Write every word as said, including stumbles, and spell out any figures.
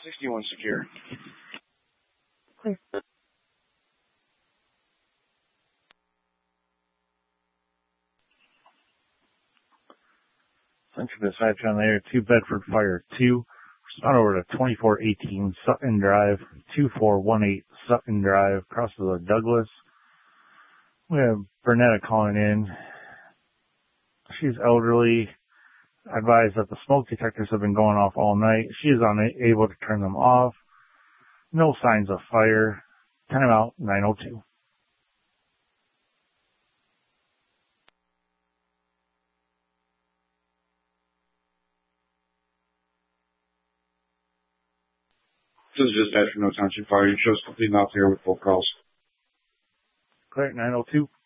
sixty-one secure. Clear. Central Dispatch on there, two Bedford Fire two. Respond over to twenty-four eighteen Sutton Drive, two four one eight Sutton Drive, across to the Douglas. We have Bernetta calling in. She's elderly. Advised that the smoke detectors have been going off all night. She is unable to turn them off. No signs of fire. Timeout nine oh two. This is dispatch from No Township Fire. You shows complete and out here with full calls. Clear nine oh two.